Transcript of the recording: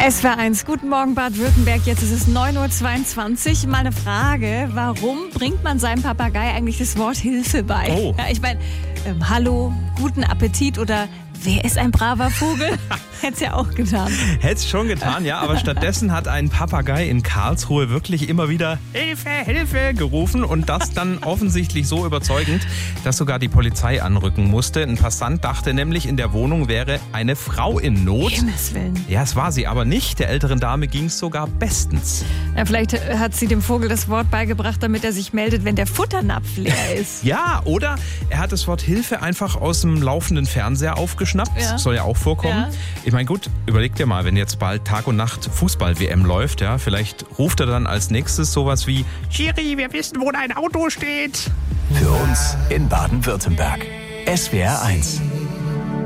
SWR1, guten Morgen Baden-Württemberg, jetzt ist es 9.22 Uhr. Mal eine Frage, warum bringt man seinem Papagei eigentlich das Wort Hilfe bei? Oh. Ja, ich meine, hallo, guten Appetit oder wer ist ein braver Vogel? Hätte es ja auch getan. Hätte es schon getan, ja, aber stattdessen hat ein Papagei in Karlsruhe wirklich immer wieder Hilfe, Hilfe gerufen und das dann offensichtlich so überzeugend, dass sogar die Polizei anrücken musste. Ein Passant dachte nämlich, in der Wohnung wäre eine Frau in Not. Himmels Willen. Ja, es war sie aber nicht. Der älteren Dame ging es sogar bestens. Ja, vielleicht hat sie dem Vogel das Wort beigebracht, damit er sich meldet, wenn der Futternapf leer ist. Ja, oder er hat das Wort Hilfe einfach aus dem laufenden Fernseher aufgeschnappt. Ja. Soll ja auch vorkommen. Ja. Ich meine, gut, überleg dir mal, wenn jetzt bald Tag und Nacht Fußball-WM läuft, ja, vielleicht ruft er dann als nächstes sowas wie Schiri, wir wissen, wo dein Auto steht. Für uns in Baden-Württemberg. SWR1.